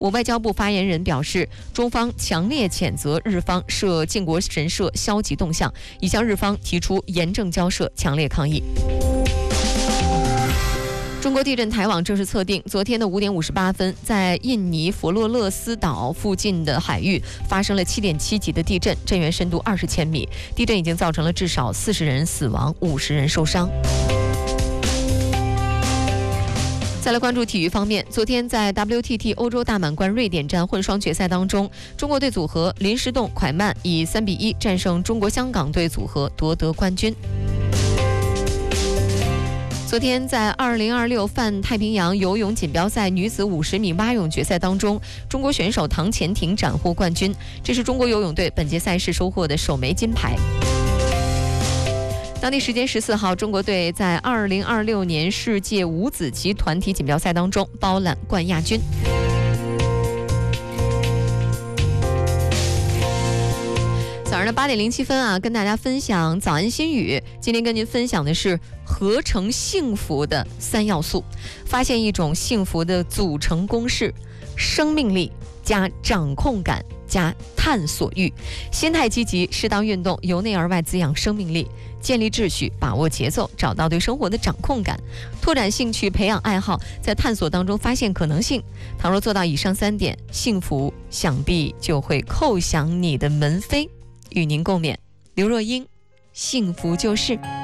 我外交部发言人表示，中方强烈谴责日方涉靖国神社消极动向，已向日方提出严正交涉，强烈抗议。中国地震台网正式测定，昨天的5点58分，在印尼佛罗勒斯岛附近的海域发生了7.7级的地震，震源深度20千米。地震已经造成了至少40人死亡，50人受伤。再来关注体育方面，昨天在 WTT 欧洲大满贯瑞典站混双决赛当中，中国队组合林诗栋、蒯曼以3-1战胜中国香港队组合，夺得冠军。昨天在2026泛太平洋游泳锦标赛女子50米蛙泳决赛当中，中国选手唐钱婷斩获冠军，这是中国游泳队本届赛事收获的首枚金牌。当地时间14号，中国队在2026年世界五子棋团体锦标赛当中包揽冠亚军。早上的8点07分啊，跟大家分享早安心语。今天跟您分享的是合成幸福的3要素，发现一种幸福的组成公式：生命力加掌控感加探索欲。心态积极，适当运动，由内而外滋养生命力。建立秩序，把握节奏，找到对生活的掌控感，拓展兴趣，培养爱好，在探索当中发现可能性。倘若做到以上3点，幸福想必就会叩响你的门扉。与您共勉，刘若英，幸福就是。